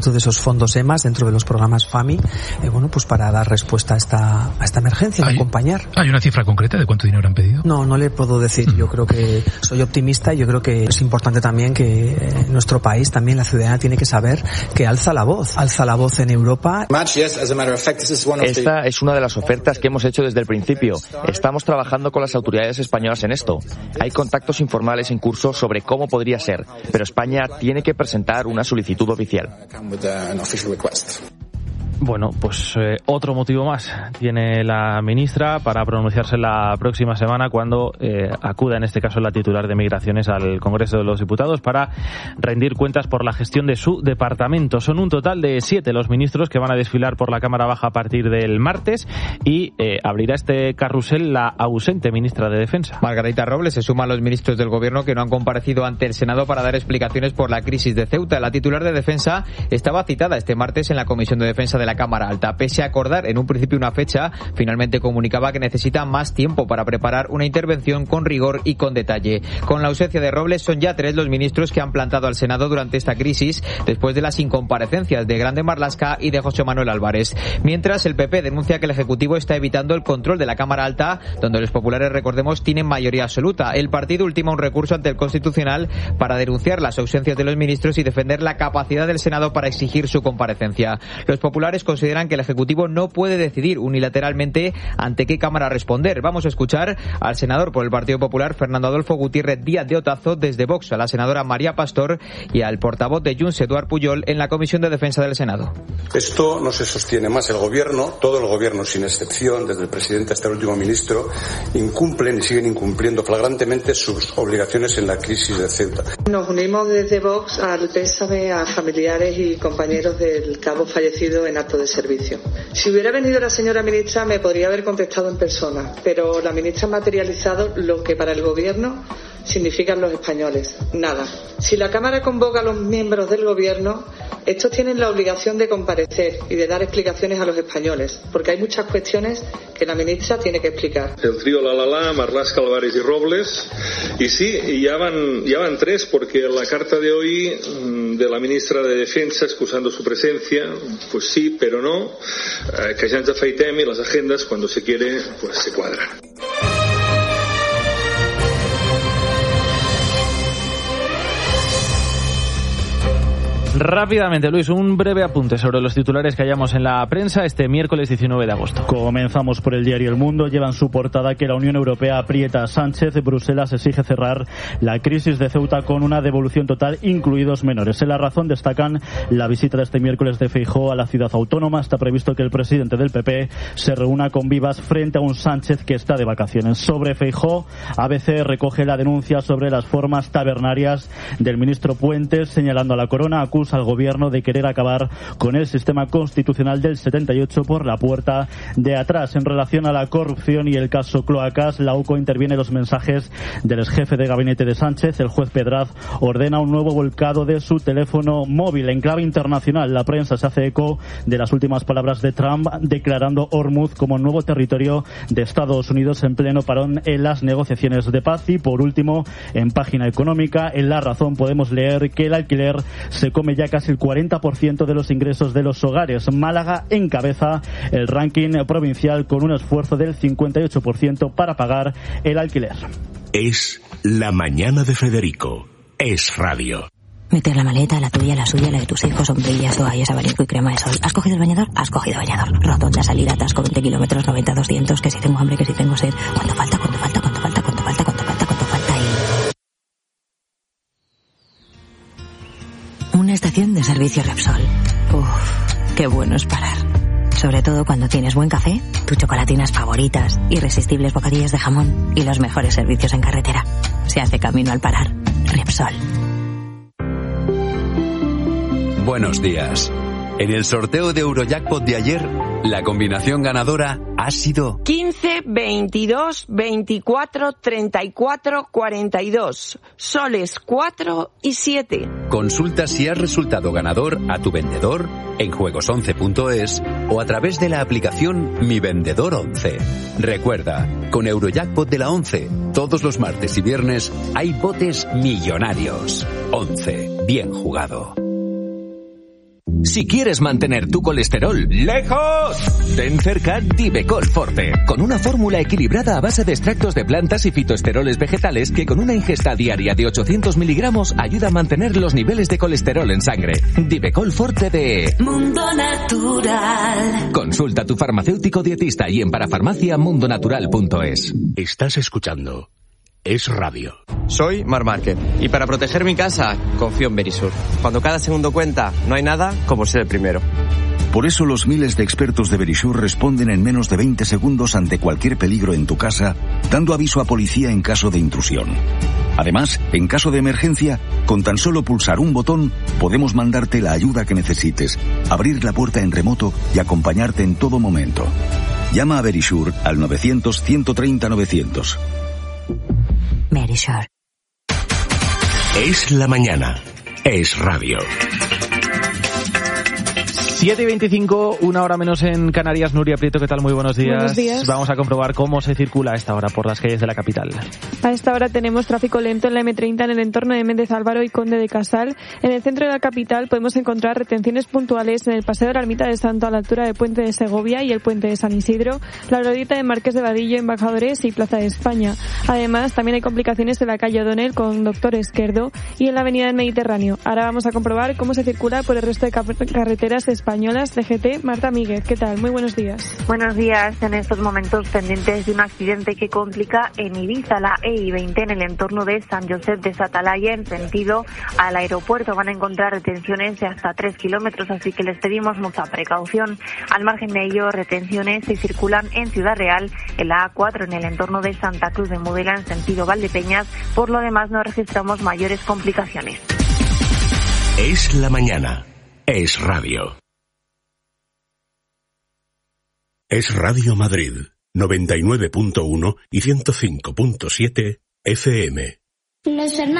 de esos fondos EMAS dentro de los programas FAMI, pues para dar respuesta a esta emergencia, acompañar. ¿Hay una cifra concreta de cuánto dinero han pedido? No le puedo decir. Yo creo que soy optimista y yo creo que es importante también que nuestro país, también la ciudadanía tiene que saber que alza la voz en Europa. Esta es una de las ofertas que hemos hecho desde el principio. Estamos trabajando con las autoridades españolas en esto. Hay contactos informales en curso sobre cómo podría ser, pero España tiene que presentar una solicitud oficial. Bueno, pues otro motivo más tiene la ministra para pronunciarse la próxima semana cuando acuda, en este caso, la titular de Migraciones al Congreso de los Diputados para rendir cuentas por la gestión de su departamento. Son un total de 7 los ministros que van a desfilar por la Cámara Baja a partir del martes y abrirá este carrusel la ausente ministra de Defensa. Margarita Robles se suma a los ministros del Gobierno que no han comparecido ante el Senado para dar explicaciones por la crisis de Ceuta. La titular de Defensa estaba citada este martes en la Comisión de Defensa de la Cámara Alta. Pese a acordar en un principio una fecha, finalmente comunicaba que necesita más tiempo para preparar una intervención con rigor y con detalle. Con la ausencia de Robles, son ya 3 los ministros que han plantado al Senado durante esta crisis, después de las incomparecencias de Grande Marlaska y de José Manuel Álvarez. Mientras, el PP denuncia que el Ejecutivo está evitando el control de la Cámara Alta, donde los populares, recordemos, tienen mayoría absoluta. El partido ultima un recurso ante el Constitucional para denunciar las ausencias de los ministros y defender la capacidad del Senado para exigir su comparecencia. Los populares consideran que el Ejecutivo no puede decidir unilateralmente ante qué Cámara responder. Vamos a escuchar al senador por el Partido Popular, Fernando Adolfo Gutiérrez Díaz de Otazo, desde Vox, a la senadora María Pastor y al portavoz de Junts, Eduard Pujol, en la Comisión de Defensa del Senado. Esto no se sostiene más. El Gobierno, todo el Gobierno sin excepción, desde el presidente hasta el último ministro, incumplen y siguen incumpliendo flagrantemente sus obligaciones en la crisis de Ceuta. Nos unimos desde Vox al pésame a familiares y compañeros del cabo fallecido en acto de servicio. Si hubiera venido la señora ministra me podría haber contestado en persona, pero la ministra ha materializado lo que para el Gobierno significan los españoles: nada. Si la Cámara convoca a los miembros del Gobierno, estos tienen la obligación de comparecer y de dar explicaciones a los españoles, porque hay muchas cuestiones que la ministra tiene que explicar. El trío La, Marlaska, Álvarez y Robles, y sí, ya van 3, porque la carta de hoy de la ministra de Defensa excusando su presencia, pues sí, pero no, que ya ens afeitem y las agendas, cuando se quiere, pues se cuadran. Rápidamente, Luis, un breve apunte sobre los titulares que hallamos en la prensa este miércoles 19 de agosto. Comenzamos por el diario El Mundo. Lleva en su portada que la Unión Europea aprieta a Sánchez. Bruselas exige cerrar la crisis de Ceuta con una devolución total, incluidos menores. En La Razón destacan la visita de este miércoles de Feijóo a la ciudad autónoma. Está previsto que el presidente del PP se reúna con Vivas frente a un Sánchez que está de vacaciones. Sobre Feijóo, ABC recoge la denuncia sobre las formas tabernarias del ministro Puentes, señalando a la Corona, acusa al gobierno de querer acabar con el sistema constitucional del 78 por la puerta de atrás. En relación a la corrupción y el caso Cloacas, la UCO interviene en los mensajes del exjefe de gabinete de Sánchez. El juez Pedraz ordena un nuevo volcado de su teléfono móvil. En clave internacional, la prensa se hace eco de las últimas palabras de Trump declarando Hormuz como nuevo territorio de Estados Unidos en pleno parón en las negociaciones de paz. Y por último, en página económica, en La Razón podemos leer que el alquiler se come ya casi el 40% de los ingresos de los hogares. Málaga encabeza el ranking provincial con un esfuerzo del 58% para pagar el alquiler. Es la mañana de Federico. Es radio. Meter la maleta, la tuya, la suya, la de tus hijos, sombrillas, toallas, abanico y crema de sol. ¿Has cogido el bañador? Has cogido bañador. Rotonda, salida, atasco, 20 kilómetros, 90, 200, que si tengo hambre, que si tengo sed. ¿Cuánto falta? ¿Cuánto falta? ¿Cuánto falta? ¿Cuánto falta? ¿Cuánto falta? ¿Cuánto falta? Una estación de servicio Repsol. Uf, qué bueno es parar. Sobre todo cuando tienes buen café, tus chocolatinas favoritas, irresistibles bocadillos de jamón y los mejores servicios en carretera. Se hace camino al parar. Repsol. Buenos días. En el sorteo de Eurojackpot de ayer, la combinación ganadora ha sido 15, 22, 24, 34, 42, soles 4 y 7. Consulta si has resultado ganador a tu vendedor en juegos11.es o a través de la aplicación Mi Vendedor 11. Recuerda, con Eurojackpot de la 11, todos los martes y viernes hay botes millonarios. 11, bien jugado. Si quieres mantener tu colesterol lejos, ten cerca Divecol Forte, con una fórmula equilibrada a base de extractos de plantas y fitoesteroles vegetales que con una ingesta diaria de 800 miligramos ayuda a mantener los niveles de colesterol en sangre. Divecol Forte de Mundo Natural. Consulta a tu farmacéutico dietista y en parafarmaciamundonatural.es. Estás escuchando Es Radio. Soy Mar Márquez y para proteger mi casa confío en Verisur. Cuando cada segundo cuenta, no hay nada como ser el primero. Por eso los miles de expertos de Verisur responden en menos de 20 segundos ante cualquier peligro en tu casa, dando aviso a policía en caso de intrusión. Además, en caso de emergencia, con tan solo pulsar un botón, podemos mandarte la ayuda que necesites, abrir la puerta en remoto y acompañarte en todo momento. Llama a Verisur al 900-130-900. Verisur. Es la mañana. Es Radio. 7:25, una hora menos en Canarias. Nuria Prieto, ¿qué tal? Muy buenos días. Buenos días. Vamos a comprobar cómo se circula a esta hora por las calles de la capital. A esta hora tenemos tráfico lento en la M30 en el entorno de Méndez Álvaro y Conde de Casal. En el centro de la capital podemos encontrar retenciones puntuales en el Paseo de la Ermita de Santo a la altura del Puente de Segovia y el Puente de San Isidro, la glorieta de Marqués de Vadillo, Embajadores y Plaza de España. Además, también hay complicaciones en la calle O'Donnell con Doctor Esquerdo y en la avenida del Mediterráneo. Ahora vamos a comprobar cómo se circula por el resto de carreteras españolas. CGT, Marta Míguez, ¿qué tal? Muy buenos días. Buenos días. En estos momentos pendientes de un accidente que complica en Ibiza la EI20 en el entorno de San Josep de Satalaya en sentido al aeropuerto. Van a encontrar retenciones de hasta 3 kilómetros, así que les pedimos mucha precaución. Al margen de ello, retenciones se circulan en Ciudad Real, en la A4 en el entorno de Santa Cruz de Mudela en sentido Valdepeñas. Por lo demás, no registramos mayores complicaciones. Es la mañana. Es Radio. Es Radio Madrid, 99.1 y 105.7 FM. Los hermanos